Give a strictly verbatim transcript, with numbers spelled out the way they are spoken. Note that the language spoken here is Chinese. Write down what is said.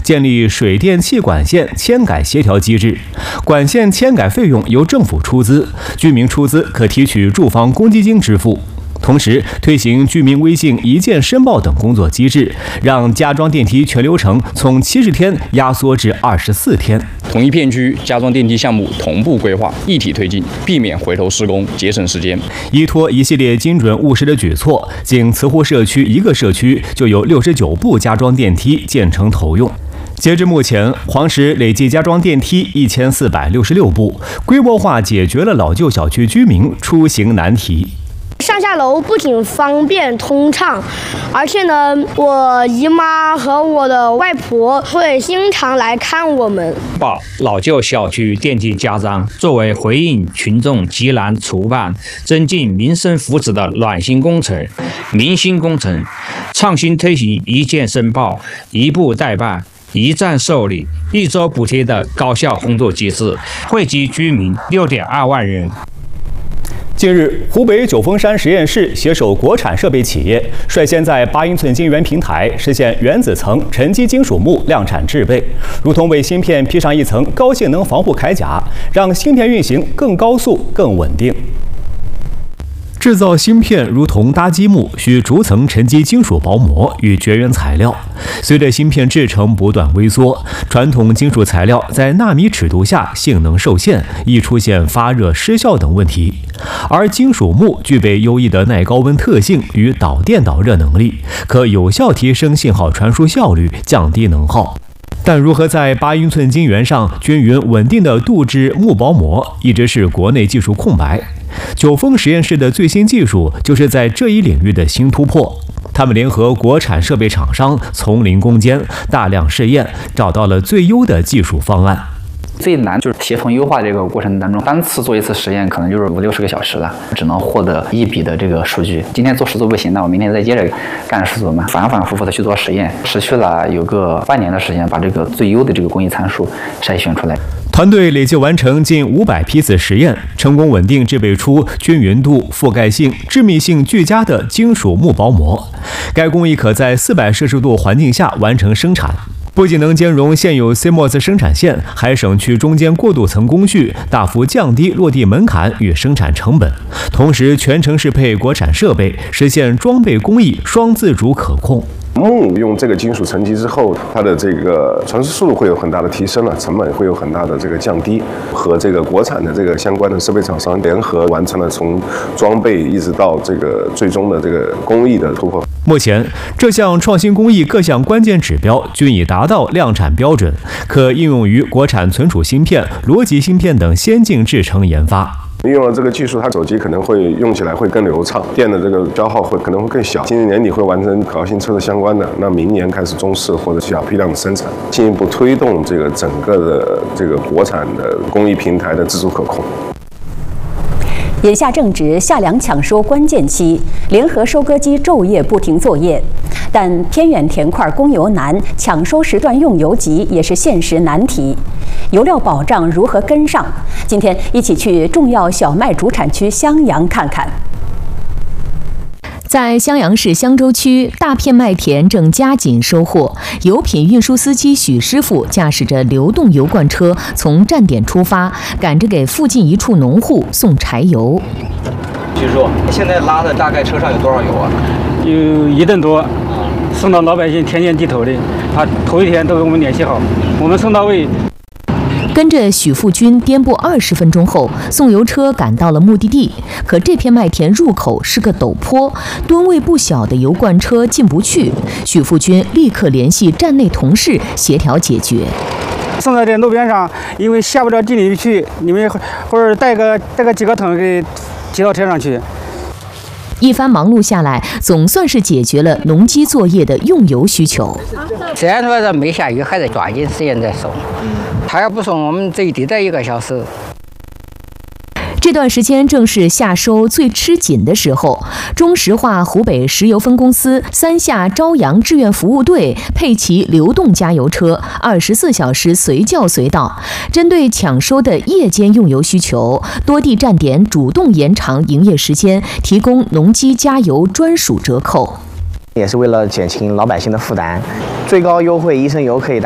建立水电气管线迁改协调机制，管线迁改费用由政府出资，居民出资可提取住房公积金支付。同时，推行居民微信一键申报等工作机制，让加装电梯全流程从七十天压缩至二十四天。 同一片区加装电梯项目同步规划，一体推进，避免回头施工，节省时间。 依托一系列精准务实的举措，仅慈湖社区一个社区就有六十九部加装电梯建成投用。截至目前，黄石累计加装电梯一千四百六十六部，规模化解决了老旧小区居民出行难题。 上下楼不仅方便通畅，而且呢，我姨妈和我的外婆会经常来看我们。 把老旧小区电梯加装作为回应群众急难除办、增进民生福祉的暖心工程、民心工程，创新推行一键申报、一步代办、一站受理、一周补贴的高效工作机制，惠及居民六点二万人。 近日，湖北九峰山实验室携手国产设备企业，率先在八英寸晶圆平台实现原子层沉积金属幕量产制备，如同为芯片披上一层高性能防护铠甲，让芯片运行更高速、更稳定。制造芯片如同搭积木，需逐层沉积金属薄膜与绝缘材料。随着芯片制程不断微缩，传统金属材料在纳米尺度下性能受限，易出现发热、失效等问题。而金属幕具备优异的耐高温特性与导电导热能力，可有效提升信号传输效率，降低能耗。但如何在八英寸晶圆上均匀稳定地镀制幕薄膜，一直是国内技术空白。九峰实验室的最新技术就是在这一领域的新突破。他们联合国产设备厂商从零攻坚，大量试验，找到了最优的技术方案。 最难就是协同优化这个过程当中，单次做一次实验可能就是五六十个小时了，只能获得一笔的这个数据。今天做十组不行，那我明天再接着干十组嘛，反反复复的去做实验，持续了有个半年的时间，把这个最优的这个工艺参数筛选出来。 团队累计完成近五百批次实验，成功稳定制备出均匀度、覆盖性、致密性俱佳的金属幕薄膜。该工艺可在四百摄氏度环境下完成生产。不仅能兼容现有 C M O S 生产线，还省去中间过渡层工序，大幅降低落地门槛与生产成本。同时，全程适配国产设备，实现装备工艺双自主可控。 幕用这个金属沉积之后，它的这个传输速度会有很大的提升了，成本会有很大的这个降低。和这个国产的这个相关的设备厂商联合完成了从装备一直到这个最终的这个工艺的突破。 目前，这项创新工艺各项关键指标均已达到量产标准，可应用于国产存储芯片、逻辑芯片等先进制程研发。 运用了这个技术，它手机可能会用起来会更流畅，电的这个消耗会可能会更小。今年年底会完成可靠性测试相关的，那明年开始中试或者小批量的生产，进一步推动这个整个的这个国产的工艺平台的自主可控。 眼下正值夏粮抢收关键期，联合收割机昼夜不停作业，但偏远田块供油难，抢收时段用油急也是现实难题。油料保障如何跟上？今天一起去重要小麦主产区襄阳看看。 在襄阳市襄州区，大片麦田正加紧收获。油品运输司机许师傅驾驶着流动油罐车从站点出发，赶着给附近一处农户送柴油。 许叔，现在拉的大概车上有多少油啊？ 有一吨多，送到老百姓田间地头的，他头一天都给我们联系好，我们送到位。 跟着许富军颠簸二十分钟后，送油车赶到了目的地。可这片麦田入口是个陡坡，吨位不小的油罐车进不去。许富军立刻联系站内同事协调解决。 送到这路边上，因为下不了地里去，你们或者带个带个几个桶给接到车上去。 一番忙碌下来，总算是解决了农机作业的用油需求。 虽然说这没下雨，还得抓紧时间再送。他要不送，我们最低得一个小时。 这段时间正是夏收最吃紧的时候，中石化湖北石油分公司三峡朝阳志愿服务队配齐流动加油车，二十四小时随叫随到。针对抢收的夜间用油需求，多地站点主动延长营业时间，提供农机加油专属折扣。 也是为了减轻老百姓的负担，最高优惠一升油可以达